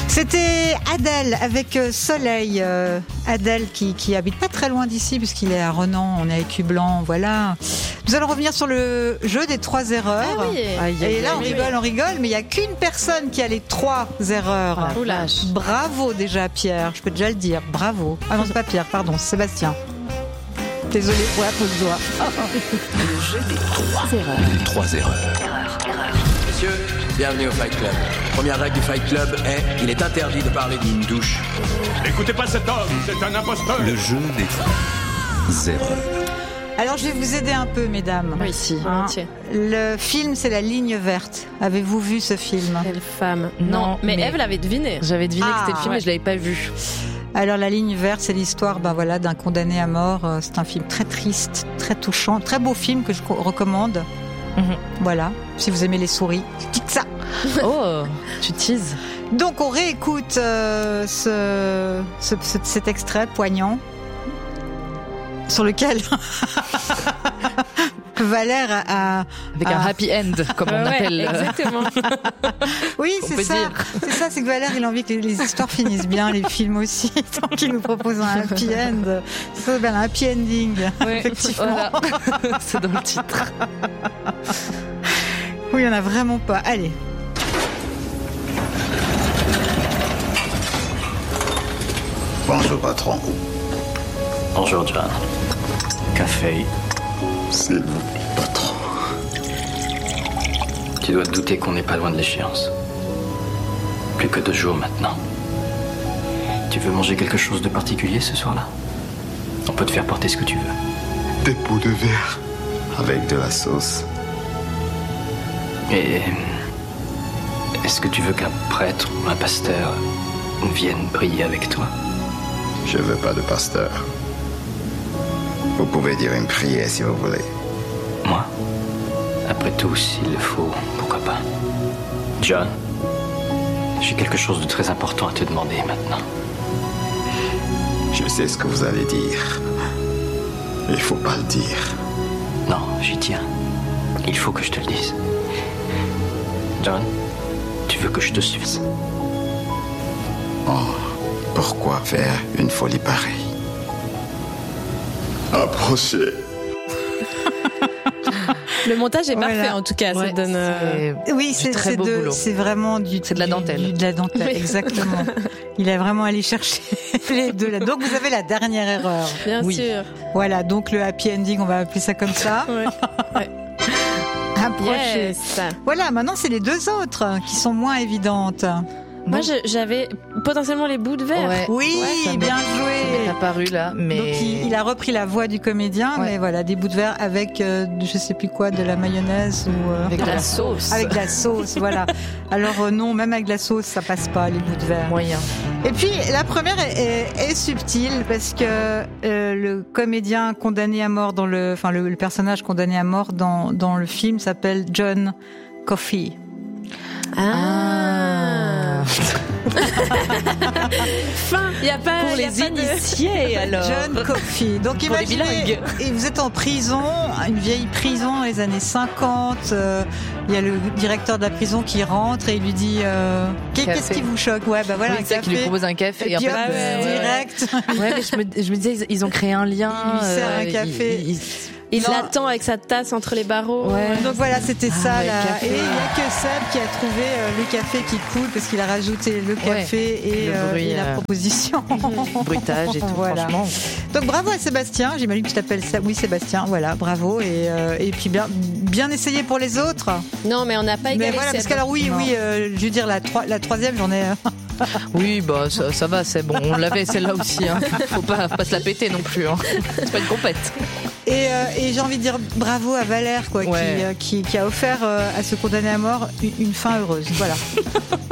C'était Adèle avec Soleil. Adèle qui habite pas très loin d'ici puisqu'il est à Renan, on est à Écublanc, voilà. Nous allons revenir sur le jeu des 3 erreurs. Ah oui. Et là on rigole, mais il n'y a qu'une personne qui a les 3 erreurs. Ah, oulage. Bravo déjà Pierre, je peux déjà le dire, bravo. Ah non c'est pas Pierre, pardon, c'est Sébastien. Désolé pour la pause doigt. Le jeu des 3 erreurs. 3 erreurs. Messieurs, bienvenue au Fight Club. Première règle du Fight Club est il est interdit de parler d'une douche. N'écoutez pas cet homme, c'est un imposteur. Le jeu des 3 erreurs. Alors je vais vous aider un peu mesdames. Oui, si, volontiers. Le film c'est La Ligne Verte. Avez-vous vu ce film? Quelle femme. Non, mais mais Ève l'avait deviné. J'avais deviné que c'était le film, ouais. mais je l'avais pas vu. Alors La Ligne Verte, c'est l'histoire d'un condamné à mort. C'est un film très triste, très touchant, très beau film que je recommande. Voilà, si vous aimez les souris, je dis que ça. Oh, tu teases. Donc on réécoute cet extrait poignant sur lequel Valère a... Avec un happy end, comme on appelle. Exactement. Oui, on c'est peut ça. dire. C'est ça, c'est que Valère, il a envie que les histoires finissent bien, les films aussi. Donc il nous propose un happy end. Ça s'appelle un happy ending. Ouais, Effectivement. voilà. C'est dans le titre. Oui, il n'y en a vraiment pas. Allez. Bonjour patron. Bonjour John. Café. S'il vous plaît, patron. Tu dois te douter qu'on n'est pas loin de l'échéance. Plus que 2 jours maintenant. Tu veux manger quelque chose de particulier ce soir-là? On peut te faire porter ce que tu veux. Des pots de verre avec de la sauce. Et est-ce que tu veux qu'un prêtre ou un pasteur vienne prier avec toi? Je veux pas de pasteur. Vous pouvez dire une prière si vous voulez. Moi? Après tout, s'il le faut, pourquoi pas? John, j'ai quelque chose de très important à te demander maintenant. Je sais ce que vous allez dire. Il faut pas le dire. Non, j'y tiens. Il faut que je te le dise. John, tu veux que je te suive? Oh, pourquoi faire une folie pareille? Approchez. Le montage est parfait Voilà. en tout cas. Ça Ouais, donne. Oui, du très beau boulot. c'est vraiment C'est de la dentelle. de la dentelle, Oui. exactement. Il a vraiment allé chercher les deux là. Donc vous avez la dernière erreur. Bien Oui. sûr. Voilà, donc le happy ending, on va appeler ça comme ça. Ouais. Approchez. Yes. Voilà, maintenant c'est les 2 autres qui sont moins évidentes. Moi, j'avais potentiellement les bouts de verre. Ouais. Oui, ça m'est- bien Ça m'est joué. apparu là, mais. Donc il a repris la voix du comédien, Ouais. mais voilà, des bouts de verre avec je sais plus quoi, de la mayonnaise ou Avec de la sauce. avec de la sauce, voilà. Alors non, même avec de la sauce, ça passe pas les bouts de verre. Moyen. Et puis la première est subtile parce que le comédien condamné à mort le personnage condamné à mort dans le film s'appelle John Coffey. Ah. Fin. Il y a pas. Pour y a les pas de- initiés, alors. John Coffey. Donc Pour les imaginez, bilingues. et vous êtes en prison, une vieille prison dans les années 50. Il y a le directeur de la prison qui rentre et il lui dit qu'est-ce qui vous choque? Ouais, bah voilà, Oui, un c'est ça, qui lui café. propose un café. Et puis en fait, hop, direct. Ouais, mais je me disais, ils ont créé un lien. Il lui sert un café. Il Non. l'attend avec sa tasse entre les barreaux. Ouais. Donc voilà, c'était ça ouais, là. café. Et il n'y a que Seb qui a trouvé le café qui coule parce qu'il a rajouté le café et, le bruit, et la proposition. Bruitage et tout, Voilà. franchement. Donc bravo à Sébastien, j'imagine que tu t'appelles ça. Oui Sébastien, voilà, bravo et puis bien essayé pour les autres. Non, mais on n'a pas Mais égalé. voilà, parce Seb. qu'alors oui, je veux dire la troisième, j'en ai. Oui, bah ça va, c'est bon. On l'avait celle-là aussi. Hein. Faut pas se la péter non plus. Hein. C'est pas une compète. Et j'ai envie de dire bravo à Valère quoi, Ouais. qui a offert à ce condamné à mort une fin heureuse. Voilà.